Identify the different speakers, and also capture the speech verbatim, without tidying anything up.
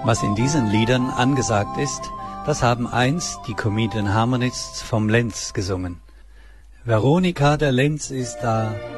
Speaker 1: Was in diesen Liedern angesagt ist, das haben einst die Comedian Harmonists vom Lenz gesungen. Veronika, der Lenz ist da,